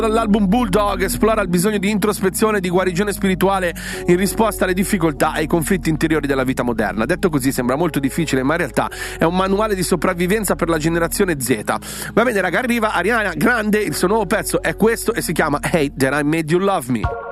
L'album Bulldog esplora il bisogno di introspezione e di guarigione spirituale in risposta alle difficoltà e ai conflitti interiori della vita moderna. Detto così sembra molto difficile, ma in realtà è un manuale di sopravvivenza per la generazione Z. Va bene raga, arriva Ariana Grande, il suo nuovo pezzo è questo e si chiama Hey That I Made You Love Me.